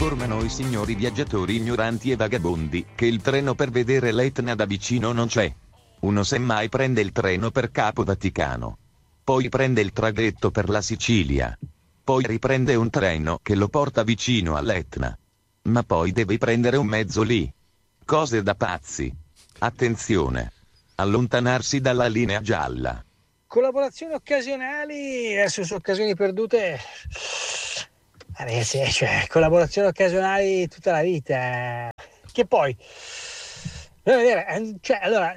informano i signori viaggiatori ignoranti e vagabondi che il treno per vedere l'Etna da vicino non c'è. Uno semmai prende il treno per Capo Vaticano. Poi prende il traghetto per la Sicilia. Poi riprende un treno che lo porta vicino all'Etna. Ma poi devi prendere un mezzo lì. Cose da pazzi. Attenzione. Allontanarsi dalla linea gialla. Collaborazioni occasionali, adesso su occasioni perdute. Ragazzi, cioè, collaborazioni occasionali tutta la vita. Che poi, devo vedere, cioè, allora,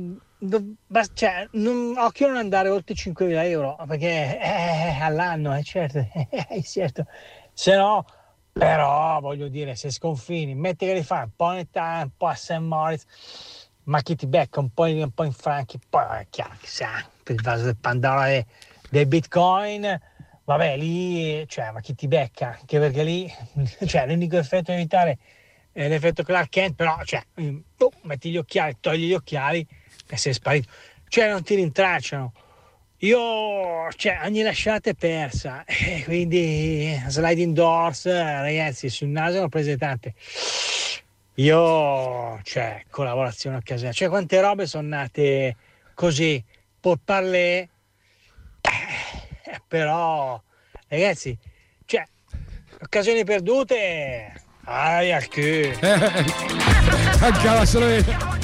occhio a non andare oltre 5.000 euro, perché all'anno, certo, certo. Se no, però, voglio dire, se sconfini, metti che li fai un po' in Italia, un po' a St. Moritz, ma chi ti becca un po' in franchi, poi è chiaro che sa, per il vaso del Pandora dei Bitcoin, vabbè, lì, cioè, ma chi ti becca? Anche perché lì, cioè, l'unico effetto da evitare è l'effetto Clark Kent, però, cioè, metti gli occhiali, togli gli occhiali e sei sparito. Cioè, non ti rintracciano. Io, cioè, ogni lasciata è persa, quindi sliding doors, ragazzi, sul naso ne ho prese tante. Io, cioè, collaborazione occasionale, cioè, quante robe sono nate così, per parler, però, ragazzi, cioè, occasioni perdute, al culo. Mancava solo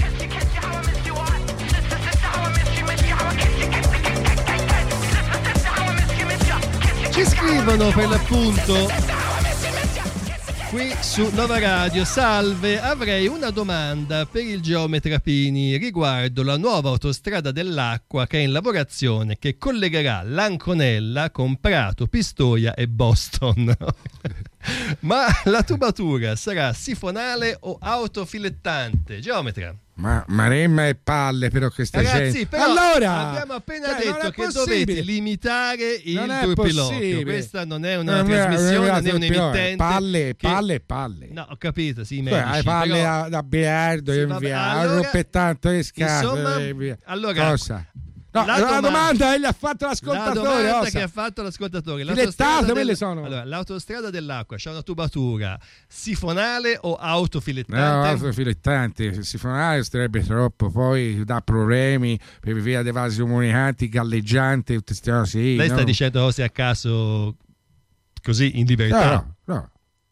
ci scrivono per l'appunto qui su Nova Radio. Salve, avrei una domanda per il geometra Pini riguardo la nuova autostrada dell'acqua che è in lavorazione, che collegherà l'Anconella con Prato, Pistoia e Boston. Ma la tubatura sarà sifonale o autofilettante? Geometra. Ma Maremma e palle, però questa ragazzi, gente. però allora abbiamo appena detto che dovete limitare il turpiloquio. Questa non è una trasmissione né un emittente. Palle. No, ho capito, sì, medici, palle però... da biliardo sì, e via. Allora, tanto le scarpe. Allora, cosa? No, la domanda gli ha fatto l'ascoltatore. La domanda che ha fatto l'ascoltatore. L'autostrada dell'acqua c'ha una tubatura sifonale o autofilettante? No, autofilettante. Sifonale sarebbe troppo, poi dà problemi per via dei vasi comunicanti, galleggiante, tutte queste cose. Sì, lei sta dicendo cose a caso così in libertà? No.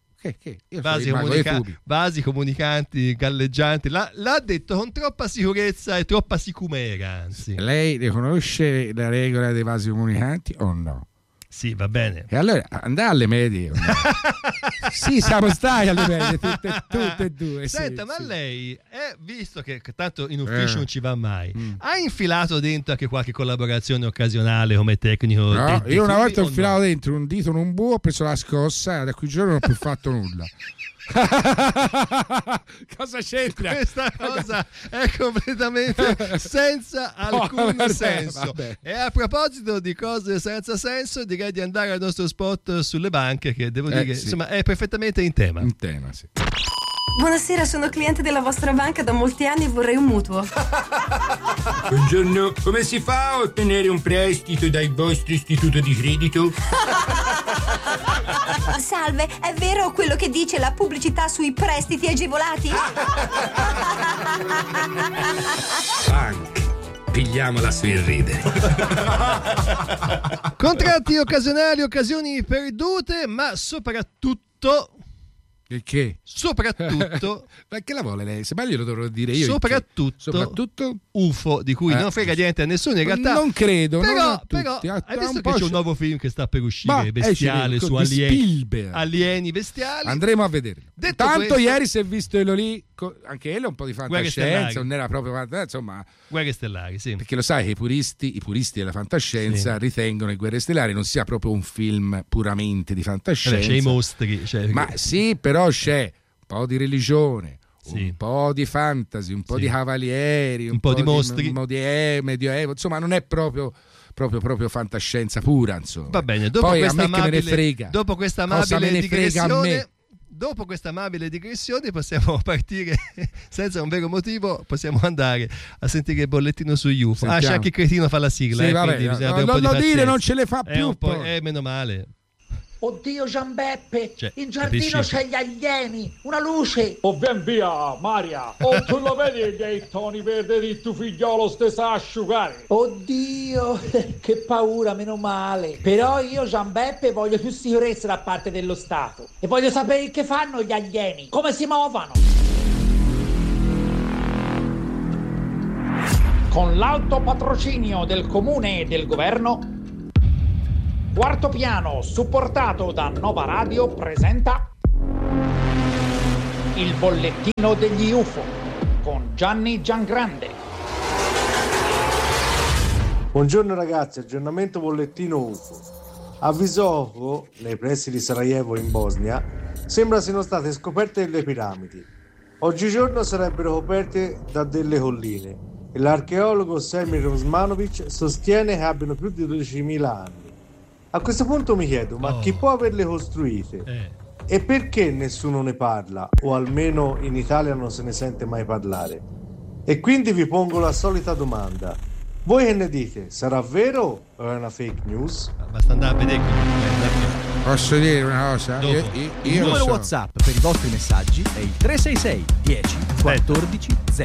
Vasi comunicanti, galleggianti, l'ha detto con troppa sicurezza e troppa sicumera, anzi. Lei riconosce la regola dei vasi comunicanti o no? Sì, va bene. E allora andare alle medie. Sì, siamo stati alle medie tutte e due. Senta, ma lei, visto che tanto in ufficio non ci va mai, ha infilato dentro anche qualche collaborazione occasionale come tecnico? No, io una volta ho infilato dentro un dito in un buco, ho preso la scossa e da quel giorno non ho più fatto nulla. Cosa c'entra? Questa cosa è completamente senza alcun senso. Vabbè. E a proposito di cose senza senso, direi di andare al nostro spot sulle banche, che devo dire che insomma è perfettamente in tema. In tema, sì. Buonasera, sono cliente della vostra banca da molti anni e vorrei un mutuo. Buongiorno, come si fa a ottenere un prestito dal vostro istituto di credito? Salve, è vero quello che dice la pubblicità sui prestiti agevolati? Pigliamola sul ridere. Contratti occasionali, occasioni perdute, ma soprattutto... Il che? Soprattutto ma che la vuole lei? Se meglio lo dovrò dire io. Soprattutto UFO, di cui non frega niente a nessuno in realtà. Non credo. Però hai visto che c'è un nuovo film che sta per uscire, bestiale, su alieni bestiali. Andremo a vederlo. Tanto ieri si è visto quello lì, anche quello è un po' di fantascienza, non era proprio insomma. Guerre stellari, sì. Perché lo sai che i puristi della fantascienza ritengono che Guerre stellari non sia proprio un film puramente di fantascienza. C'è i mostri, ma sì, però c'è un po' di religione, un po' di fantasy, un po' di cavalieri, un po' di mostri, un po' di medioevo, insomma non è proprio fantascienza pura, insomma. Va bene, dopo questa amabile digressione possiamo partire senza un vero motivo, possiamo andare a sentire il bollettino su UFO. C'è anche il cretino fa la sigla, sì, vabbè, non lo dire, non ce le fa più meno male. Oddio Giambeppe, Cioè, in giardino capisci? c'è gli alieni, una luce. Oh, ben via, Maria. Oh, tu lo vedi che i toni verdi di tuo figliolo stessa a asciugare? Oddio, che paura, meno male. Però io Giambeppe voglio più sicurezza da parte dello Stato. E voglio sapere che fanno gli alieni, come si muovono. Con l'alto patrocinio del comune e del governo, Quarto Piano, supportato da Nova Radio, presenta il bollettino degli UFO con Gianni Giangrande. Buongiorno ragazzi, aggiornamento bollettino UFO. A Visoko, nei pressi di Sarajevo in Bosnia, sembra siano state scoperte delle piramidi. Oggigiorno sarebbero coperte da delle colline e l'archeologo Semir Osmanovic sostiene che abbiano più di 12.000 anni. A questo punto mi chiedo, ma chi può averle costruite? E perché nessuno ne parla, o almeno in Italia non se ne sente mai parlare? E quindi vi pongo la solita domanda. Voi che ne dite? Sarà vero o è una fake news? Basta andare a vedere. Posso dire una cosa? Il numero WhatsApp per i vostri messaggi è il 366 10 14